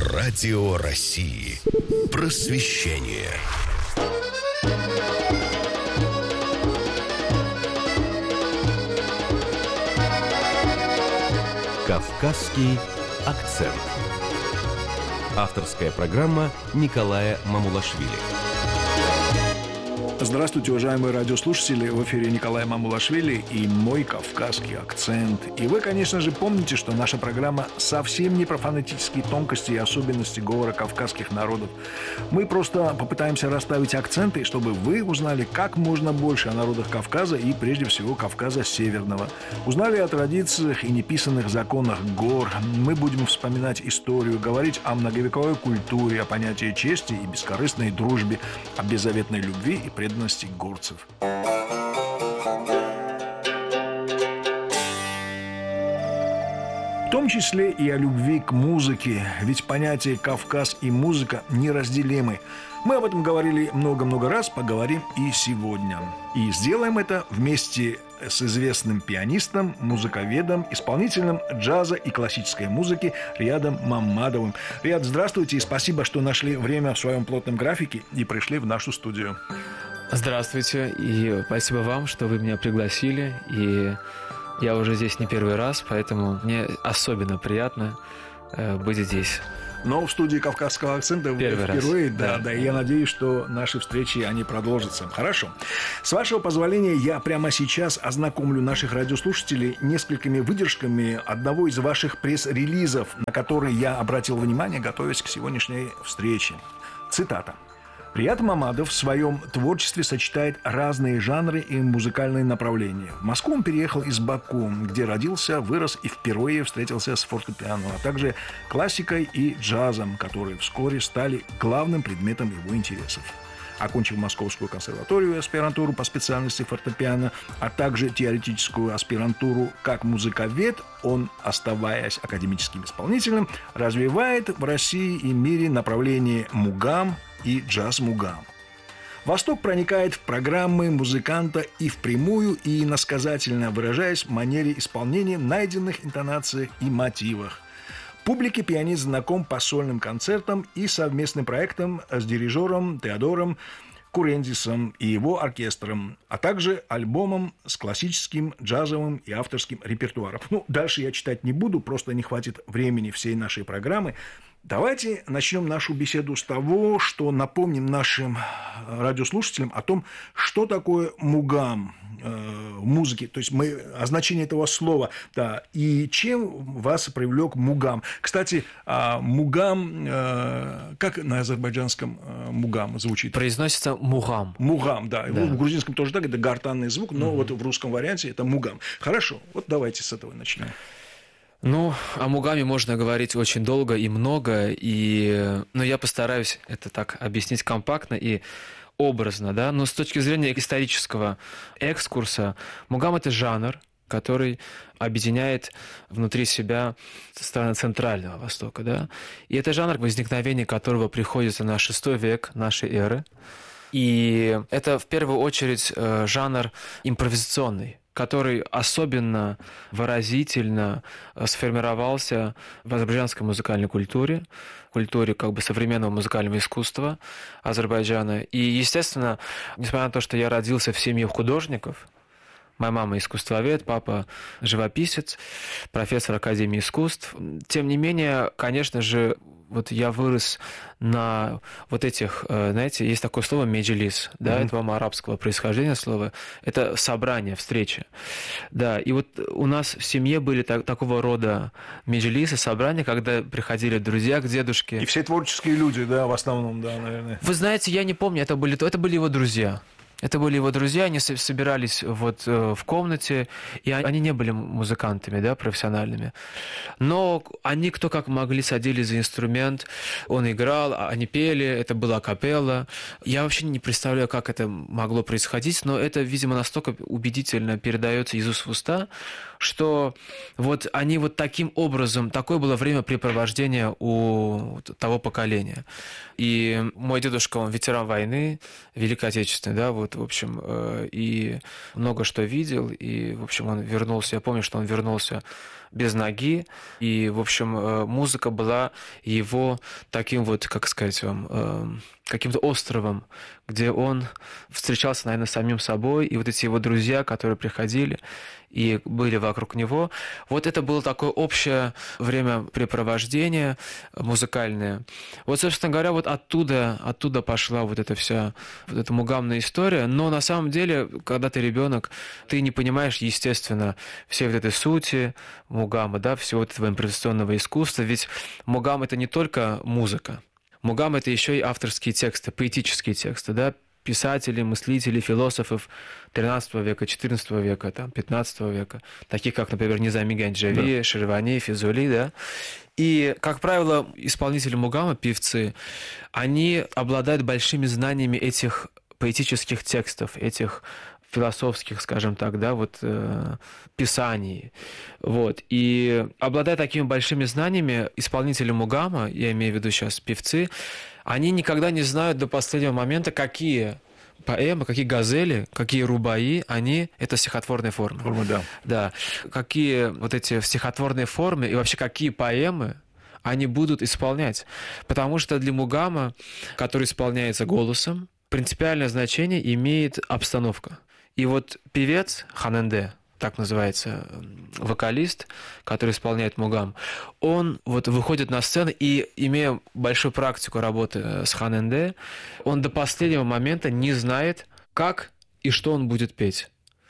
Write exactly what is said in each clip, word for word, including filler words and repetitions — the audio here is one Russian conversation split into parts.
Радио России. Просвещение. Кавказский акцент. Авторская программа Николая Мамулашвили. Здравствуйте, уважаемые радиослушатели. В эфире Николай Мамулашвили и мой кавказский акцент. И вы, конечно же, помните, что наша программа совсем не про фонетические тонкости и особенности говора кавказских народов. Мы просто попытаемся расставить акценты, чтобы вы узнали как можно больше о народах Кавказа и, прежде всего, Кавказа Северного. Узнали о традициях и неписанных законах гор. Мы будем вспоминать историю, говорить о многовековой культуре, о понятии чести и бескорыстной дружбе, о беззаветной любви и преданности горцев. В том числе и о любви к музыке, ведь понятия «Кавказ» и «музыка» неразделимы. Мы об этом говорили много-много раз, поговорим и сегодня. И сделаем это вместе с известным пианистом, музыковедом, исполнителем джаза и классической музыки Риядом Маммадовым. Рияд, здравствуйте и спасибо, что нашли время в своем плотном графике и пришли в нашу студию. Здравствуйте, и спасибо вам, что вы меня пригласили. И я уже здесь не первый раз, поэтому мне особенно приятно э, быть здесь. Но в студии Кавказского акцента Первый впервые, раз. да, да, да, и я надеюсь, что наши встречи, они продолжатся. Хорошо. С вашего позволения, я прямо сейчас ознакомлю наших радиослушателей несколькими выдержками одного из ваших пресс-релизов, на который я обратил внимание, готовясь к сегодняшней встрече. Цитата. Рияд Маммадов в своем творчестве сочетает разные жанры и музыкальные направления. В Москву он переехал из Баку, где родился, вырос и впервые встретился с фортепиано, а также классикой и джазом, которые вскоре стали главным предметом его интересов. Окончив Московскую консерваторию и аспирантуру по специальности фортепиано, а также теоретическую аспирантуру как музыковед, он, оставаясь академическим исполнителем, развивает в России и мире направление мугам и джаз-мугам. Восток проникает в программы музыканта и впрямую, и иносказательно, выражаясь в манере исполнения, найденных интонациях и мотивах. Публике пианист знаком по сольным концертам и совместным проектам с дирижером Теодором Курендисом и его оркестром, а также альбомом с классическим, джазовым и авторским репертуаром. Ну, дальше я читать не буду, просто не хватит времени всей нашей программы. Давайте начнем нашу беседу с того, что напомним нашим радиослушателям о том, что такое мугам э, в музыке, то есть мы, о значении этого слова, да, и чем вас привлек мугам. Кстати, э, мугам, э, как на азербайджанском э, мугам звучит? Произносится мугам. Мугам, да. да. В грузинском тоже так, это гортанный звук, но угу. вот в русском варианте это мугам. Хорошо, вот давайте с этого начнем. Ну, о мугаме можно говорить очень долго и много, и... но я постараюсь это так объяснить компактно и образно, да. Но с точки зрения исторического экскурса, мугам – это жанр, который объединяет внутри себя страны Центрального Востока, да. И это жанр, возникновение которого приходится на шестой век нашей эры. И это в первую очередь жанр импровизационный, который особенно выразительно сформировался в азербайджанской музыкальной культуре, культуре как бы современного музыкального искусства Азербайджана. И, естественно, несмотря на то, что я родился в семье художников, моя мама искусствовед, папа живописец, профессор Академии искусств, тем не менее, конечно же, вот я вырос на вот этих, знаете, есть такое слово «меджлис», да, mm-hmm. это вам арабского происхождения слово, это собрание, встреча, да, и вот у нас в семье были так, такого рода меджлисы, собрания, когда приходили друзья к дедушке. И все творческие люди, да, в основном, да, наверное. Вы знаете, я не помню, это были, это были его друзья. Это были его друзья, они собирались вот в комнате, и они не были музыкантами, да, профессиональными. Но они кто как могли садились за инструмент, он играл, они пели, это была капелла. Я вообще не представляю, как это могло происходить, но это, видимо, настолько убедительно передается из уст в уста, что вот они вот таким образом, такое было времяпрепровождение у того поколения. И мой дедушка, он ветеран войны, Великой Отечественной, да, вот, в общем, и много что видел, и, в общем, он вернулся, я помню, что он вернулся без ноги. И, в общем, музыка была его таким вот, как сказать вам, каким-то островом, где он встречался, наверное, с самим собой, и вот эти его друзья, которые приходили и были вокруг него. Вот это было такое общее времяпрепровождение музыкальное. Вот, собственно говоря, вот оттуда, оттуда пошла вот эта вся вот эта мугамная история. Но на самом деле, когда ты ребенок, ты не понимаешь, естественно, всей вот этой сути мугама, да, всего вот этого импровизационного искусства. Ведь мугам — это не только музыка. Мугам — это еще и авторские тексты, поэтические тексты, да, писателей, мыслителей, философов тринадцатого века, четырнадцатого века, там, пятнадцатого века, таких как, например, Низами Ганджави, да. Ширвани, Физули, да. И, как правило, исполнители мугама, певцы, они обладают большими знаниями этих поэтических текстов, этих философских, скажем так, да, вот э, писаний, вот, и обладая такими большими знаниями, исполнители мугама, я имею в виду сейчас певцы, они никогда не знают до последнего момента, какие поэмы, какие газели, какие рубаи, они — это стихотворные формы. Формы, да. Да. Какие вот эти стихотворные формы и вообще какие поэмы они будут исполнять. Потому что для мугама, который исполняется голосом, принципиальное значение имеет обстановка. И вот певец Ханенде, так называется вокалист, который исполняет мугам, он вот выходит на сцену и, имея большую практику работы с Ханенде, он до последнего момента не знает, как и что он будет петь.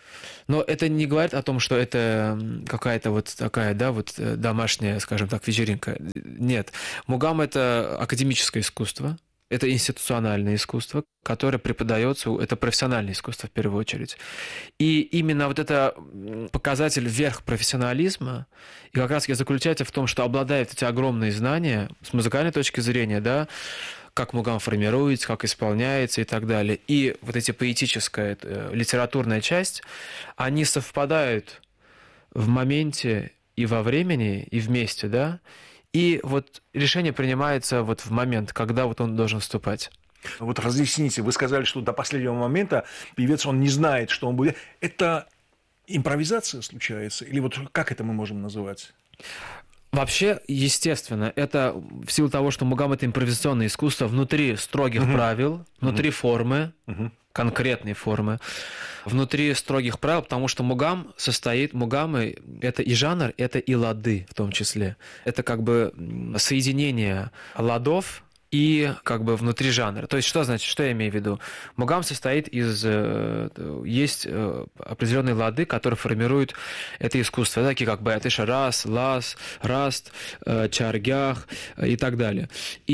Но это не говорит о том, что это какая-то вот такая, да, вот домашняя, скажем так, вечеринка. Нет. Мугам — это академическое искусство. Это институциональное искусство, которое преподается, это профессиональное искусство в первую очередь. И именно вот это показатель верх профессионализма, и как раз заключается в том, что обладает эти огромные знания с музыкальной точки зрения, да, как мугам формируется, как исполняется и так далее. И вот эти поэтическая, литературная часть, они совпадают в моменте и во времени, и вместе, да. И вот решение принимается вот в момент, когда вот он должен вступать. Вот разъясните, вы сказали, что до последнего момента певец, он не знает, что он будет. Это импровизация случается? Или вот как это мы можем называть? Вообще, естественно, это в силу того, что мугам — это импровизационное искусство внутри строгих uh-huh. правил, внутри uh-huh. формы, uh-huh. конкретной формы, внутри строгих правил, потому что мугам состоит, мугамы — это и жанр, это и лады в том числе. Это как бы соединение ладов и как бы внутри жанра. То есть что значит, что я имею в виду? Мугам состоит из... Есть определенные лады, которые формируют это искусство, такие как баятыша рас, лас, раст, чаргях и так далее.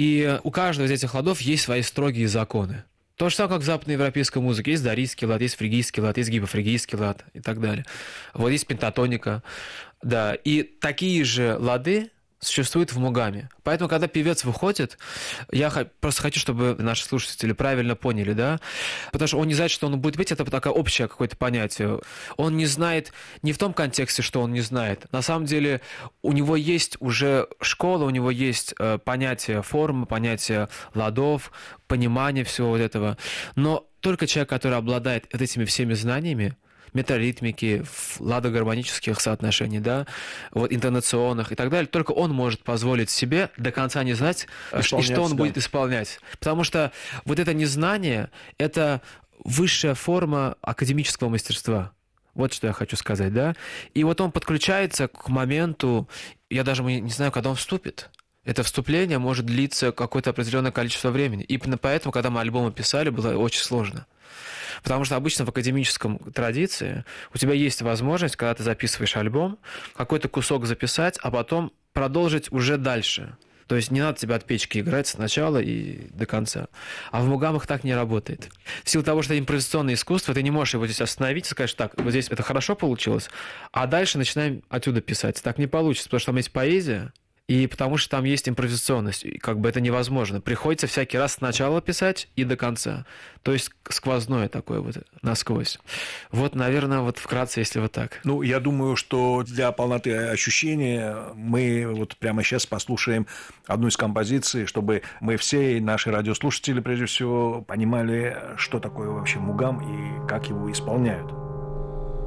И у каждого из этих ладов есть свои строгие законы. То же самое, как в западноевропейской музыке. Есть дорийский лад, есть фригийский лад, есть гипофригийский лад и так далее. Вот есть пентатоника. Да. И такие же лады существует в мугаме. Поэтому, когда певец выходит, я просто хочу, чтобы наши слушатели правильно поняли, да, потому что он не знает, что он будет петь, это такое общее какое-то понятие. Он не знает не в том контексте, что он не знает. На самом деле у него есть уже школа, у него есть понятие формы, понятие ладов, понимание всего вот этого. Но только человек, который обладает этими всеми знаниями, метаритмики, ладогармонических соотношений, да, вот, интонационных и так далее, только он может позволить себе до конца не знать, и что он да. будет исполнять. Потому что вот это незнание — это высшая форма академического мастерства. Вот что я хочу сказать, да. И вот он подключается к моменту, я даже не знаю, когда он вступит. Это вступление может длиться какое-то определенное количество времени. И именно поэтому, когда мы альбомы писали, было очень сложно. Потому что обычно в академическом традиции у тебя есть возможность, когда ты записываешь альбом, какой-то кусок записать, а потом продолжить уже дальше. То есть не надо тебе от печки играть сначала и до конца. А в мугамах так не работает. В силу того, что это импровизационное искусство, ты не можешь его здесь остановить и сказать, так, вот здесь это хорошо получилось, а дальше начинаем отсюда писать. Так не получится, потому что там есть поэзия, и потому что там есть импровизационность. И как бы это невозможно. Приходится всякий раз сначала писать и до конца. То есть сквозное такое вот насквозь. Вот, наверное, вот вкратце, если вот так. Ну, я думаю, что для полноты ощущения мы вот прямо сейчас послушаем одну из композиций, чтобы мы все, и наши радиослушатели, прежде всего, понимали, что такое вообще мугам и как его исполняют.